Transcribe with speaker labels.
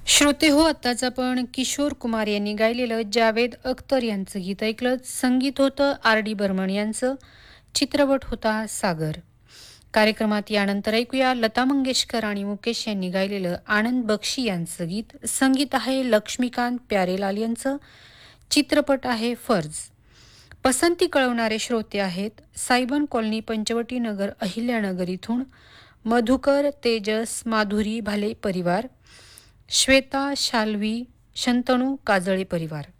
Speaker 1: श्रोते हो, आत्ताच आपण किशोर कुमार यांनी गायलेलं जावेद अख्तर यांचं गीत ऐकलं. संगीत होतं R.D. बर्मन यांचं. चित्रपट होता सागर. कार्यक्रमात यानंतर ऐकूया लता मंगेशकर आणि मुकेश यांनी गायलेलं आनंद बक्षी यांचं गीत. संगीत आहे लक्ष्मीकांत प्यारेलाल यांचं. चित्रपट आहे फर्ज. पसंती कळवणारे श्रोते आहेत सायबन कॉलनी, पंचवटी नगर, अहिल्यानगर इथून मधुकर, तेजस, माधुरी भाले परिवार, श्वेता, शाल्वी, शंतनू, काजळे परिवार.